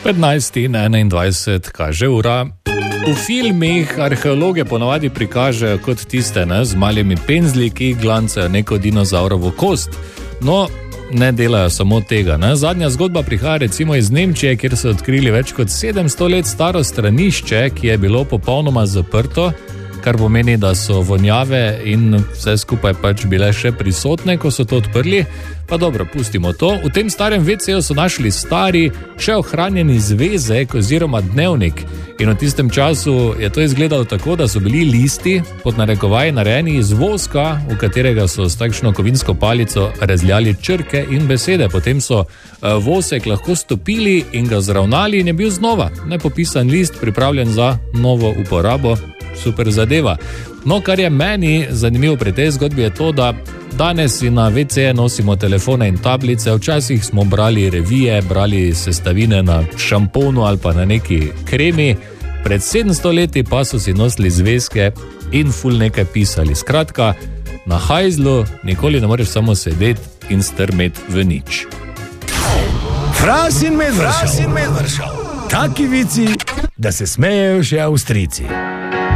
15 in 21 kaže ura. V filmih arheologe ponavadi prikažejo kot tiste z malimi penzli, ki glancajo neko dinozaurovo kost. No, ne delajo samo tega. Zadnja zgodba prihaja recimo iz Nemčije, kjer so odkrili več kot 700 let staro stranišče, ki je bilo popolnoma zaprto, kar pomeni, da so vonjave in vse skupaj pač bile še prisotne, ko so to odprli. Pa dobro, pustimo to. V tem starem WC-ju so našli stari, še ohranjeni zvezek oziroma dnevnik. In v tistem času je to izgledalo tako, da so bili listi pod narekovaji narejeni iz voska, v katerega so s takšno kovinsko palico razljali črke in besede. Potem so vosek lahko stopili in ga zravnali in je bil znova nepopisan list, pripravljen za novo uporabo. Super zadeva. No, kar je meni zanimivo pri tej zgodbi je to, da danes si na WC nosimo telefone in tablice, včasih smo brali revije, brali sestavine na šamponu ali pa na neki kremi, pred 700 leti pa so si nosili zvezke in ful nekaj pisali. Skratka, na hajzlu nikoli ne moreš samo sedeti in strmeti v nič. Fras in Medvržal. Taki vici, da se smejejo še Avstrijci.